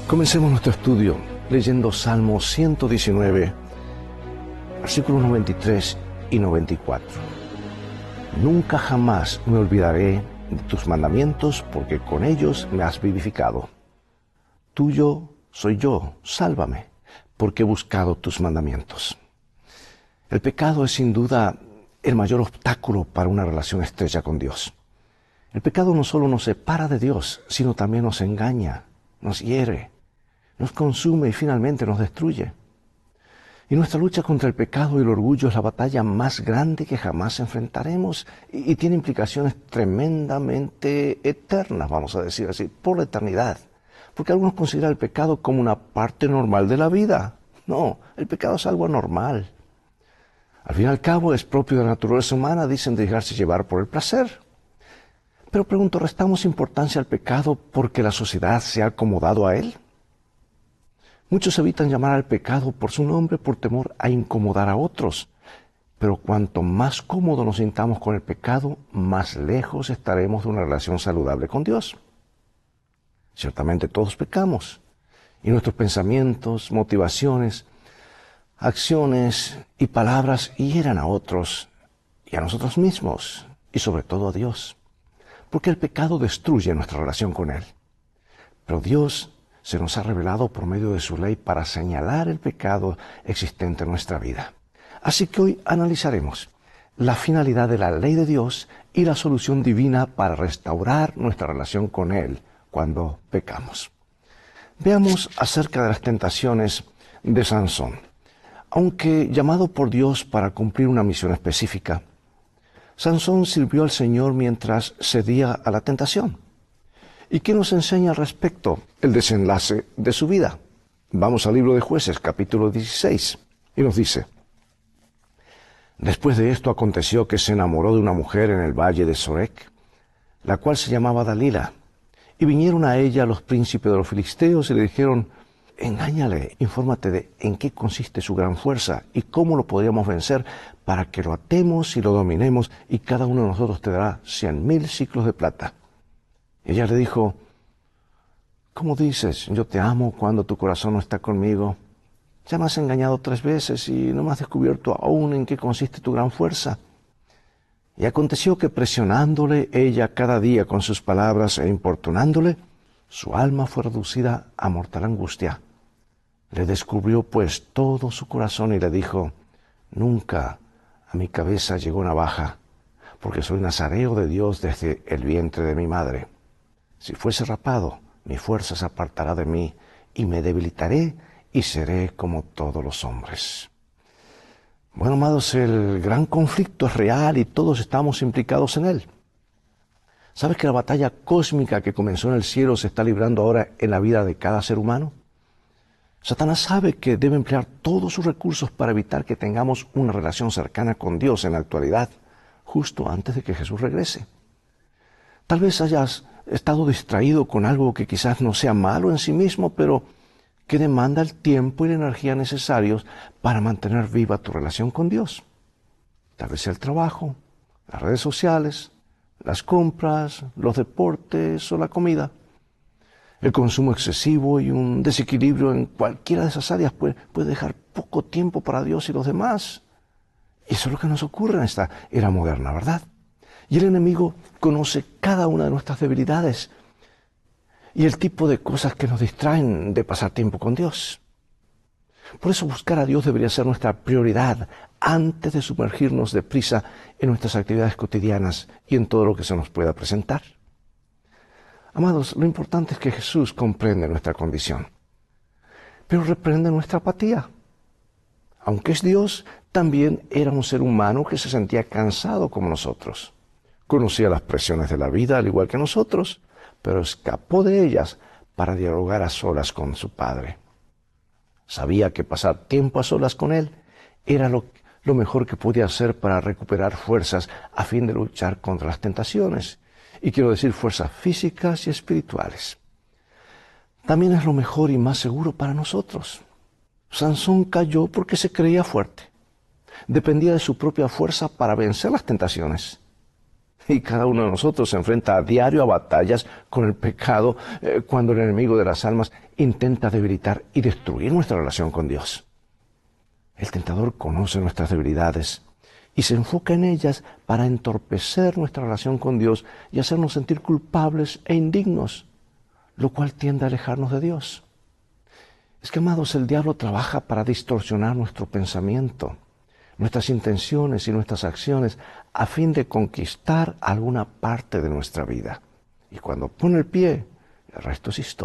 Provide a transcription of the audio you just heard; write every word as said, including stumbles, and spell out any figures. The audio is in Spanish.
Comencemos nuestro estudio leyendo Salmo ciento diecinueve, versículos noventa y tres y noventa y cuatro. Nunca jamás me olvidaré de tus mandamientos, porque con ellos me has vivificado. Tuyo soy yo, sálvame, porque he buscado tus mandamientos. El pecado es sin duda el mayor obstáculo para una relación estrecha con Dios. El pecado no solo nos separa de Dios, sino también nos engaña, nos hiere, nos consume y finalmente nos destruye. Y nuestra lucha contra el pecado y el orgullo es la batalla más grande que jamás enfrentaremos y, y tiene implicaciones tremendamente eternas, vamos a decir así, por la eternidad. Porque algunos consideran el pecado como una parte normal de la vida. No, el pecado es algo anormal. Al fin y al cabo es propio de la naturaleza humana, dicen, de dejarse llevar por el placer. Pero pregunto, ¿restamos importancia al pecado porque la sociedad se ha acomodado a él? Muchos evitan llamar al pecado por su nombre por temor a incomodar a otros. Pero cuanto más cómodo nos sintamos con el pecado, más lejos estaremos de una relación saludable con Dios. Ciertamente todos pecamos, y nuestros pensamientos, motivaciones, acciones y palabras hieran a otros y a nosotros mismos, y sobre todo a Dios, porque el pecado destruye nuestra relación con Él. Pero Dios se nos ha revelado por medio de su ley para señalar el pecado existente en nuestra vida. Así que hoy analizaremos la finalidad de la ley de Dios y la solución divina para restaurar nuestra relación con Él cuando pecamos. Veamos acerca de las tentaciones de Sansón. Aunque llamado por Dios para cumplir una misión específica, Sansón sirvió al Señor mientras cedía a la tentación. ¿Y qué nos enseña al respecto? El desenlace de su vida. Vamos al libro de Jueces, capítulo dieciséis, y nos dice: Después de esto aconteció que se enamoró de una mujer en el valle de Sorek, la cual se llamaba Dalila, y vinieron a ella los príncipes de los filisteos y le dijeron: Engáñale, infórmate de en qué consiste su gran fuerza y cómo lo podríamos vencer para que lo atemos y lo dominemos, y cada uno de nosotros te dará cien mil siclos de plata. Y ella le dijo: ¿Cómo dices, yo te amo cuando tu corazón no está conmigo? Ya me has engañado tres veces y no me has descubierto aún en qué consiste tu gran fuerza. Y aconteció que presionándole ella cada día con sus palabras e importunándole, su alma fue reducida a mortal angustia. Le descubrió pues todo su corazón y le dijo: Nunca a mi cabeza llegó navaja, porque soy nazareo de Dios desde el vientre de mi madre. Si fuese rapado, mi fuerza se apartará de mí, y me debilitaré y seré como todos los hombres. Bueno, amados, el gran conflicto es real y todos estamos implicados en él. ¿Sabes que la batalla cósmica que comenzó en el cielo se está librando ahora en la vida de cada ser humano? Satanás sabe que debe emplear todos sus recursos para evitar que tengamos una relación cercana con Dios en la actualidad, justo antes de que Jesús regrese. Tal vez hayas estado distraído con algo que quizás no sea malo en sí mismo, pero que demanda el tiempo y la energía necesarios para mantener viva tu relación con Dios. Tal vez sea el trabajo, las redes sociales, las compras, los deportes o la comida. El consumo excesivo y un desequilibrio en cualquiera de esas áreas puede, puede dejar poco tiempo para Dios y los demás. Y eso es lo que nos ocurre en esta era moderna, ¿verdad? Y el enemigo conoce cada una de nuestras debilidades y el tipo de cosas que nos distraen de pasar tiempo con Dios. Por eso buscar a Dios debería ser nuestra prioridad antes de sumergirnos deprisa en nuestras actividades cotidianas y en todo lo que se nos pueda presentar. Amados, lo importante es que Jesús comprende nuestra condición, pero reprende nuestra apatía. Aunque es Dios, también era un ser humano que se sentía cansado como nosotros. Conocía las presiones de la vida al igual que nosotros, pero escapó de ellas para dialogar a solas con su Padre. Sabía que pasar tiempo a solas con Él era lo, lo mejor que podía hacer para recuperar fuerzas a fin de luchar contra las tentaciones, y quiero decir fuerzas físicas y espirituales. También es lo mejor y más seguro para nosotros. Sansón cayó porque se creía fuerte. Dependía de su propia fuerza para vencer las tentaciones. Y cada uno de nosotros se enfrenta a diario a batallas con el pecado eh, cuando el enemigo de las almas intenta debilitar y destruir nuestra relación con Dios. El tentador conoce nuestras debilidades y se enfoca en ellas para entorpecer nuestra relación con Dios y hacernos sentir culpables e indignos, lo cual tiende a alejarnos de Dios. Es que, amados, el diablo trabaja para distorsionar nuestro pensamiento, nuestras intenciones y nuestras acciones a fin de conquistar alguna parte de nuestra vida. Y cuando pone el pie, el resto es historia.